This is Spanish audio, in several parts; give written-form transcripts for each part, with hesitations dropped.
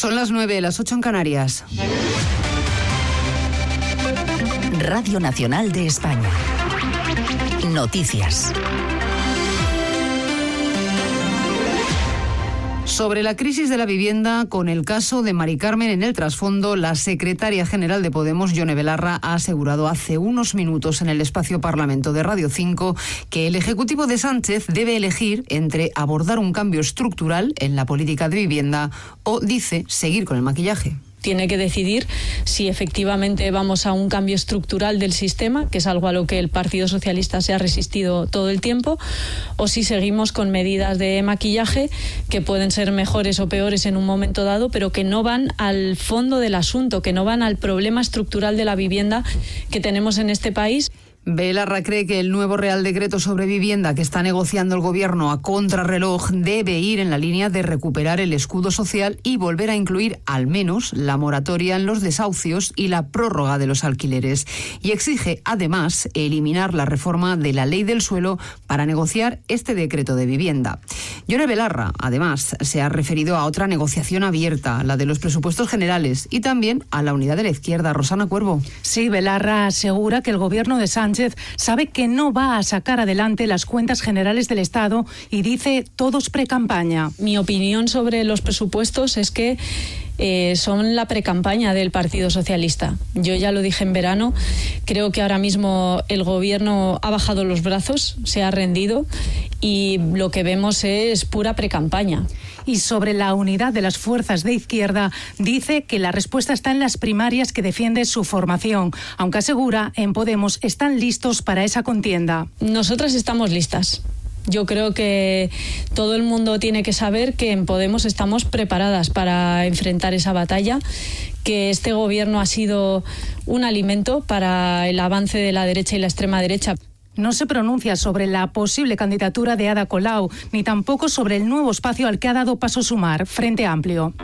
Son las 9, las 8 en Canarias. Radio Nacional de España. Noticias. Sobre la crisis de la vivienda, con el caso de Mari Carmen en el trasfondo, la secretaria general de Podemos, Yone Belarra, ha asegurado hace unos minutos en el espacio Parlamento de Radio 5 que el Ejecutivo de Sánchez debe elegir entre abordar un cambio estructural en la política de vivienda o, dice, seguir con el maquillaje. Tiene que decidir si efectivamente vamos a un cambio estructural del sistema, que es algo a lo que el Partido Socialista se ha resistido todo el tiempo, o si seguimos con medidas de maquillaje que pueden ser mejores o peores en un momento dado, pero que no van al fondo del asunto, que no van al problema estructural de la vivienda que tenemos en este país. Belarra cree que el nuevo Real Decreto sobre vivienda que está negociando el Gobierno a contrarreloj debe ir en la línea de recuperar el escudo social y volver a incluir al menos la moratoria en los desahucios y la prórroga de los alquileres. Y exige, además, eliminar la reforma de la Ley del Suelo para negociar este decreto de vivienda. Yone Belarra, además, se ha referido a otra negociación abierta, la de los presupuestos generales, y también a la unidad de la izquierda. Rosana Cuervo. Sí, Belarra asegura que el Gobierno de Sánchez sabe que no va a sacar adelante las cuentas generales del Estado y dice todos precampaña. Mi opinión sobre los presupuestos es que son la precampaña del Partido Socialista. Yo ya lo dije en verano, creo que ahora mismo el Gobierno ha bajado los brazos, se ha rendido y lo que vemos es pura precampaña. Y sobre la unidad de las fuerzas de izquierda, dice que la respuesta está en las primarias que defiende su formación, aunque asegura en Podemos están listos para esa contienda. Nosotras estamos listas. Yo creo que todo el mundo tiene que saber que en Podemos estamos preparadas para enfrentar esa batalla, que este gobierno ha sido un alimento para el avance de la derecha y la extrema derecha. No se pronuncia sobre la posible candidatura de Ada Colau, ni tampoco sobre el nuevo espacio al que ha dado paso Sumar, Frente Amplio.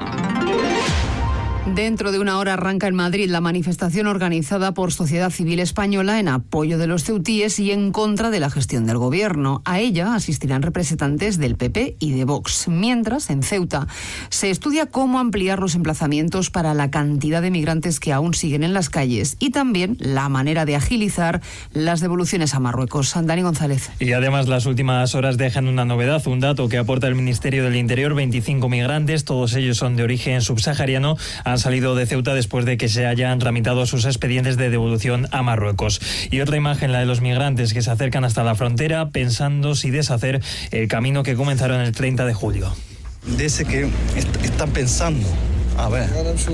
Dentro de una hora arranca en Madrid la manifestación organizada por Sociedad Civil Española en apoyo de los ceutíes y en contra de la gestión del Gobierno. A ella asistirán representantes del PP y de Vox. Mientras, en Ceuta, se estudia cómo ampliar los emplazamientos para la cantidad de migrantes que aún siguen en las calles y también la manera de agilizar las devoluciones a Marruecos. Dani González. Y además las últimas horas dejan una novedad, un dato que aporta el Ministerio del Interior: 25 migrantes, todos ellos son de origen subsahariano, han salido de Ceuta después de que se hayan tramitado sus expedientes de devolución a Marruecos. Y otra imagen, la de los migrantes que se acercan hasta la frontera pensando si deshacer el camino que comenzaron el 30 de julio. Dice que están pensando. A ver,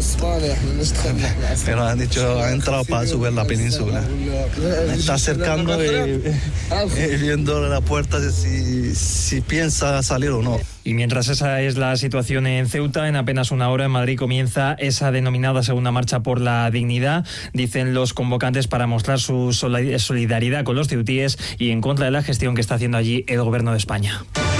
pero han dicho, ha entrado para subir la península. Está acercando y viendo la puerta si piensa salir o no. Y mientras esa es la situación en Ceuta, en apenas una hora en Madrid comienza esa denominada segunda marcha por la dignidad, dicen los convocantes, para mostrar su solidaridad con los ceutíes y en contra de la gestión que está haciendo allí el Gobierno de España.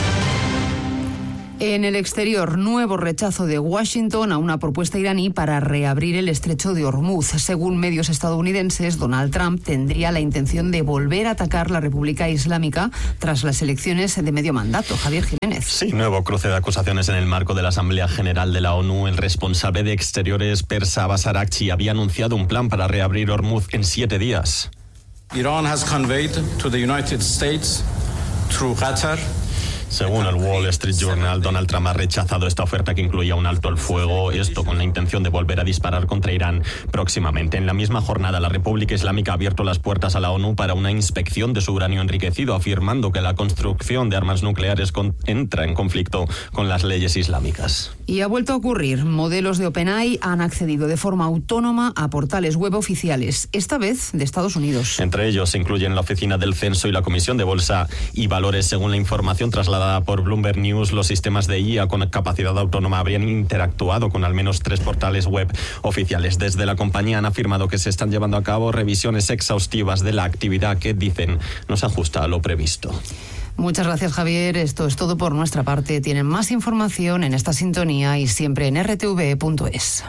En el exterior, nuevo rechazo de Washington a una propuesta iraní para reabrir el estrecho de Hormuz. Según medios estadounidenses, Donald Trump tendría la intención de volver a atacar la República Islámica tras las elecciones de medio mandato. Javier Jiménez. Sí, nuevo cruce de acusaciones en el marco de la Asamblea General de la ONU. El responsable de Exteriores persa Abbas Araghchi había anunciado un plan para reabrir Hormuz en 7 días. Iran has conveyed to the United States through Qatar. Según el Wall Street Journal, Donald Trump ha rechazado esta oferta que incluía un alto al fuego, esto con la intención de volver a disparar contra Irán próximamente. En la misma jornada, la República Islámica ha abierto las puertas a la ONU para una inspección de su uranio enriquecido, afirmando que la construcción de armas nucleares entra en conflicto con las leyes islámicas. Y ha vuelto a ocurrir. Modelos de OpenAI han accedido de forma autónoma a portales web oficiales, esta vez de Estados Unidos. Entre ellos se incluyen la Oficina del Censo y la Comisión de Bolsa y Valores. Según la información trasladada por Bloomberg News, los sistemas de IA con capacidad autónoma habrían interactuado con al menos 3 portales web oficiales. Desde la compañía han afirmado que se están llevando a cabo revisiones exhaustivas de la actividad que, dicen, no se ajusta a lo previsto. Muchas gracias, Javier. Esto es todo por nuestra parte. Tienen más información en esta sintonía y siempre en rtv.es.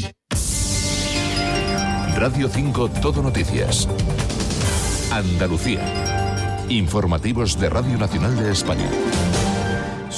Radio 5 Todo Noticias. Andalucía. Informativos de Radio Nacional de España.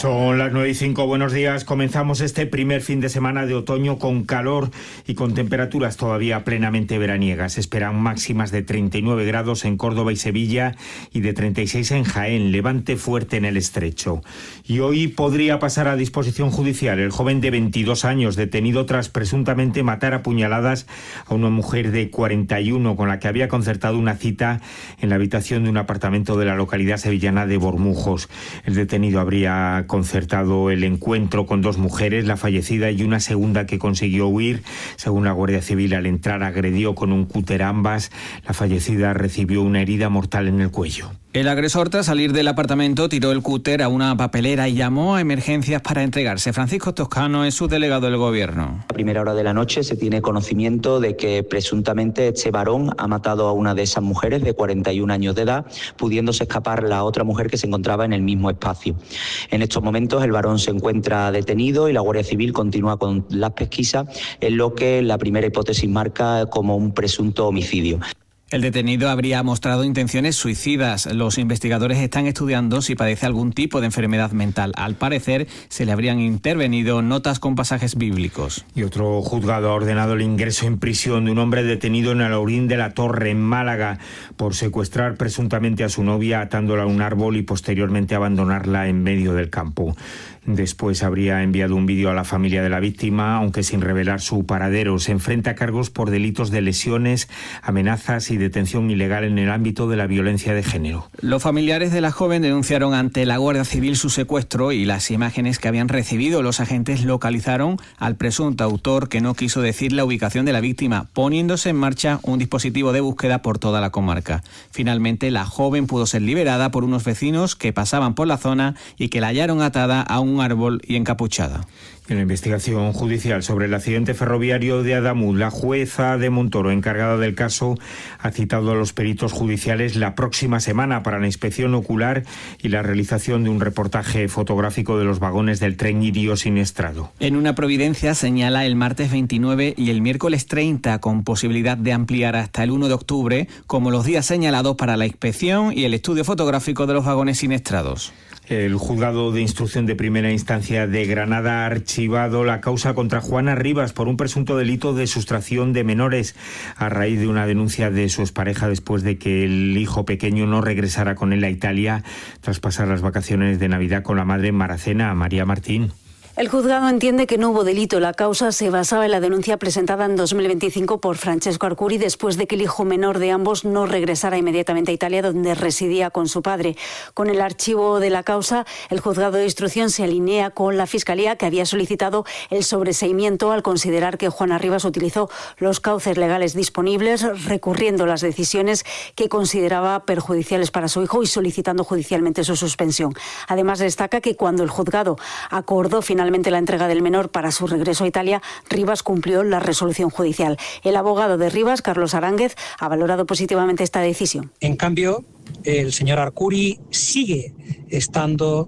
Son las 9:05, buenos días. Comenzamos este primer fin de semana de otoño con calor y con temperaturas todavía plenamente veraniegas. Se esperan máximas de 39 grados en Córdoba y Sevilla y de 36 en Jaén, levante fuerte en el Estrecho. Y hoy podría pasar a disposición judicial el joven de 22 años detenido tras presuntamente matar a puñaladas a una mujer de 41 con la que había concertado una cita en la habitación de un apartamento de la localidad sevillana de Bormujos. El detenido habría concertado el encuentro con dos mujeres, la fallecida y una segunda que consiguió huir. Según la Guardia Civil, al entrar agredió con un cúter a ambas. La fallecida recibió una herida mortal en el cuello. El agresor, tras salir del apartamento, tiró el cúter a una papelera y llamó a emergencias para entregarse. Francisco Toscano es subdelegado del Gobierno. A primera hora de la noche se tiene conocimiento de que presuntamente este varón ha matado a una de esas mujeres de 41 años de edad, pudiéndose escapar la otra mujer que se encontraba en el mismo espacio. En estos momentos el varón se encuentra detenido y la Guardia Civil continúa con las pesquisas en lo que la primera hipótesis marca como un presunto homicidio. El detenido habría mostrado intenciones suicidas. Los investigadores están estudiando si padece algún tipo de enfermedad mental. Al parecer, se le habrían intervenido notas con pasajes bíblicos. Y otro juzgado ha ordenado el ingreso en prisión de un hombre detenido en Alhaurín de la Torre, en Málaga, por secuestrar presuntamente a su novia atándola a un árbol y posteriormente abandonarla en medio del campo. Después habría enviado un vídeo a la familia de la víctima, aunque sin revelar su paradero. Se enfrenta a cargos por delitos de lesiones, amenazas y detención ilegal en el ámbito de la violencia de género. Los familiares de la joven denunciaron ante la Guardia Civil su secuestro y las imágenes que habían recibido. Los agentes localizaron al presunto autor, que no quiso decir la ubicación de la víctima, poniéndose en marcha un dispositivo de búsqueda por toda la comarca. Finalmente, la joven pudo ser liberada por unos vecinos que pasaban por la zona y que la hallaron atada a un árbol y encapuchada. En la investigación judicial sobre el accidente ferroviario de Adamuz, la jueza de Montoro, encargada del caso, ha citado a los peritos judiciales la próxima semana para la inspección ocular y la realización de un reportaje fotográfico de los vagones del tren Irio siniestrado. En una providencia señala el martes 29 y el miércoles 30, con posibilidad de ampliar hasta el 1 de octubre, como los días señalados para la inspección y el estudio fotográfico de los vagones siniestrados. El juzgado de instrucción de primera instancia de Granada ha archivado la causa contra Juana Rivas por un presunto delito de sustracción de menores a raíz de una denuncia de su expareja después de que el hijo pequeño no regresara con él a Italia tras pasar las vacaciones de Navidad con la madre en Maracena. María Martín. El juzgado entiende que no hubo delito. La causa se basaba en la denuncia presentada en 2025 por Francesco Arcuri después de que el hijo menor de ambos no regresara inmediatamente a Italia, donde residía con su padre. Con el archivo de la causa, el juzgado de instrucción se alinea con la Fiscalía, que había solicitado el sobreseimiento al considerar que Juana Rivas utilizó los cauces legales disponibles, recurriendo las decisiones que consideraba perjudiciales para su hijo y solicitando judicialmente su suspensión. Además, destaca que cuando el juzgado acordó finalmente la entrega del menor para su regreso a Italia, Rivas cumplió la resolución judicial. El abogado de Rivas, Carlos Aránguez, ha valorado positivamente esta decisión. En cambio, el señor Arcuri sigue estando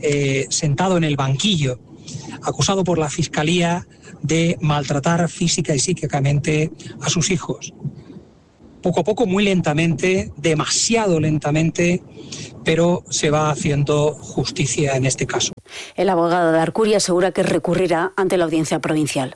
sentado en el banquillo, acusado por la Fiscalía de maltratar física y psíquicamente a sus hijos. Poco a poco, muy lentamente, demasiado lentamente, pero se va haciendo justicia en este caso. El abogado de Arcuri asegura que recurrirá ante la audiencia provincial.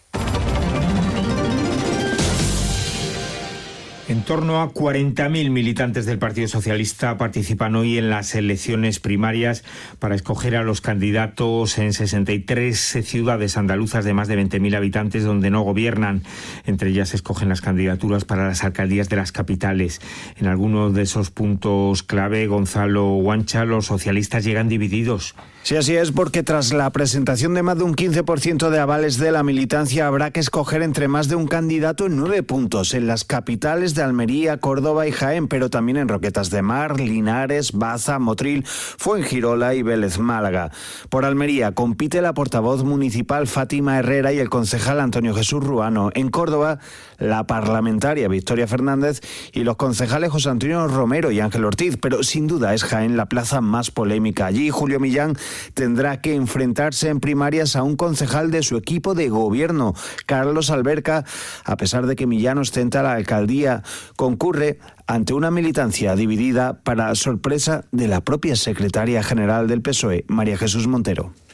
En torno a 40.000 militantes del Partido Socialista participan hoy en las elecciones primarias para escoger a los candidatos en 63 ciudades andaluzas de más de 20.000 habitantes donde no gobiernan. Entre ellas se escogen las candidaturas para las alcaldías de las capitales. En algunos de esos puntos clave, Gonzalo Guancha, los socialistas llegan divididos. Sí, así es, porque tras la presentación de más de un 15% de avales de la militancia habrá que escoger entre más de un candidato en 9 puntos, en las capitales de Almería, Córdoba y Jaén, pero también en Roquetas de Mar, Linares, Baza, Motril, Fuengirola y Vélez Málaga. Por Almería compite la portavoz municipal Fátima Herrera y el concejal Antonio Jesús Ruano. En Córdoba, la parlamentaria Victoria Fernández y los concejales José Antonio Romero y Ángel Ortiz, pero sin duda es Jaén la plaza más polémica. Allí Julio Millán tendrá que enfrentarse en primarias a un concejal de su equipo de gobierno, Carlos Alberca, a pesar de que Millán ostenta la alcaldía, concurre ante una militancia dividida para sorpresa de la propia secretaria general del PSOE, María Jesús Montero.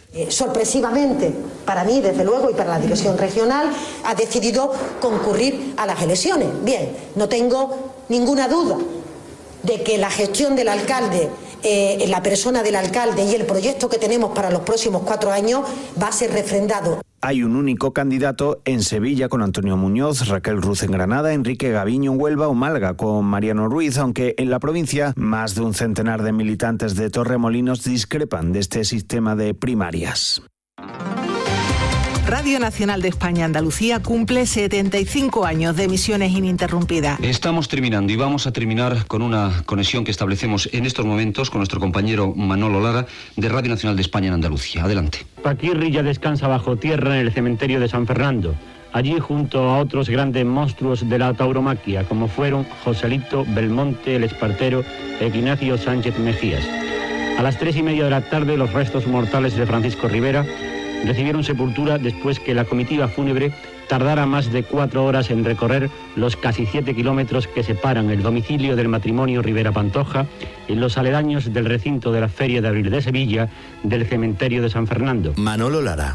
Sorpresivamente, para mí, desde luego, y para la dirección regional, ha decidido concurrir a las elecciones. Bien, no tengo ninguna duda de que la gestión del alcalde, la persona del alcalde y el proyecto que tenemos para los próximos 4 años va a ser refrendado. Hay un único candidato en Sevilla con Antonio Muñoz, Raquel Ruz en Granada, Enrique Gaviño en Huelva o Málaga con Mariano Ruiz, aunque en la provincia más de un centenar de militantes de Torremolinos discrepan de este sistema de primarias. Radio Nacional de España Andalucía cumple 75 años de emisiones ininterrumpidas. Estamos terminando y vamos a terminar con una conexión que establecemos en estos momentos con nuestro compañero Manolo Lara de Radio Nacional de España en Andalucía. Adelante. Paquirri ya descansa bajo tierra en el cementerio de San Fernando, allí junto a otros grandes monstruos de la tauromaquia, como fueron Joselito, Belmonte, El Espartero e Ignacio Sánchez Mejías. A las 3:30 de la tarde, los restos mortales de Francisco Rivera recibieron sepultura después que la comitiva fúnebre tardara más de 4 horas en recorrer los casi 7 kilómetros que separan el domicilio del matrimonio Rivera Pantoja en los aledaños del recinto de la Feria de Abril de Sevilla del cementerio de San Fernando. Manolo Lara.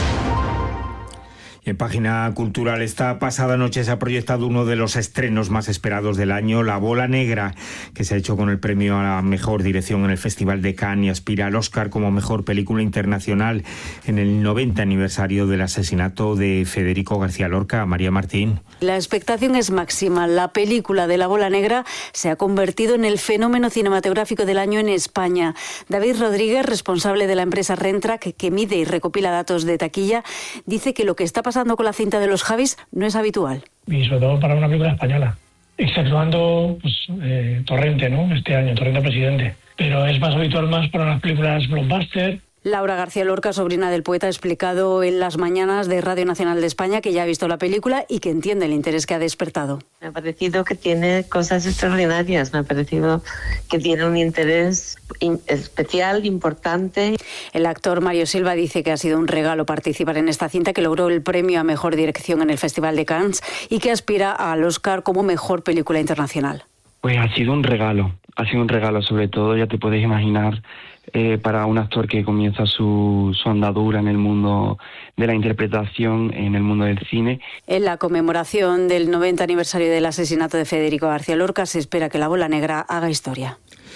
En página cultural, esta pasada noche se ha proyectado uno de los estrenos más esperados del año, La Bola Negra, que se ha hecho con el premio a la mejor dirección en el Festival de Cannes y aspira al Oscar como mejor película internacional en el 90 aniversario del asesinato de Federico García Lorca. María Martín. La expectación es máxima. La película de La Bola Negra se ha convertido en el fenómeno cinematográfico del año en España. David Rodríguez, responsable de la empresa Rentrac, que mide y recopila datos de taquilla, dice que lo que está pasando con la cinta de los Javis no es habitual. Y sobre todo para una película española, exceptuando Torrente, ¿no? Este año, Torrente Presidente. Pero es más habitual más para las películas blockbuster. Laura García Lorca, sobrina del poeta, ha explicado en las mañanas de Radio Nacional de España que ya ha visto la película y que entiende el interés que ha despertado. Me ha parecido que tiene cosas extraordinarias, me ha parecido que tiene un interés especial, importante. El actor Mario Silva dice que ha sido un regalo participar en esta cinta, que logró el premio a mejor dirección en el Festival de Cannes y que aspira al Oscar como mejor película internacional. Pues ha sido un regalo, sobre todo, ya te puedes imaginar, para un actor que comienza su andadura en el mundo de la interpretación, en el mundo del cine. En la conmemoración del 90 aniversario del asesinato de Federico García Lorca se espera que La Bola Negra haga historia.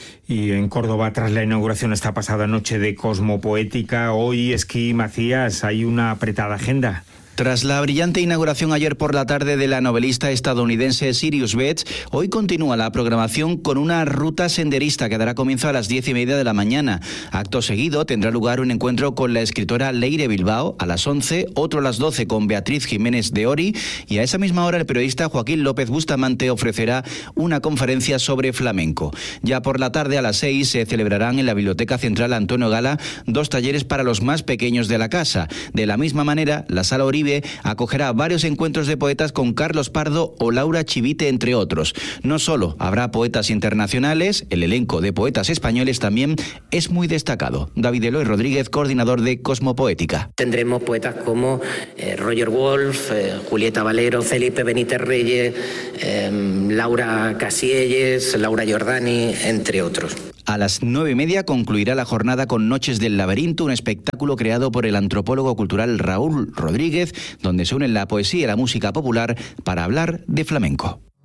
Y en Córdoba, tras la inauguración esta pasada noche de Cosmopoética, hoy, Esquí Macías, hay una apretada agenda. Tras la brillante inauguración ayer por la tarde de la novelista estadounidense Sirius Betts, hoy continúa la programación con una ruta senderista que dará comienzo a las 10:30 de la mañana. Acto seguido tendrá lugar un encuentro con la escritora Leire Bilbao a las 11, otro a las 12 con Beatriz Jiménez de Ori, y a esa misma hora el periodista Joaquín López Bustamante ofrecerá una conferencia sobre flamenco. Ya por la tarde a las 6 se celebrarán en la Biblioteca Central Antonio Gala 2 talleres para los más pequeños de la casa. De la misma manera, la Sala Oribe acogerá varios encuentros de poetas con Carlos Pardo o Laura Chivite, entre otros. No solo habrá poetas internacionales, el elenco de poetas españoles también es muy destacado. David Eloy Rodríguez, coordinador de Cosmopoética. Tendremos poetas como Roger Wolf, Julieta Valero, Felipe Benítez Reyes, Laura Casielles, Laura Giordani, entre otros. A las 9:30 concluirá la jornada con Noches del Laberinto, un espectáculo creado por el antropólogo cultural Raúl Rodríguez, donde se unen la poesía y la música popular para hablar de flamenco.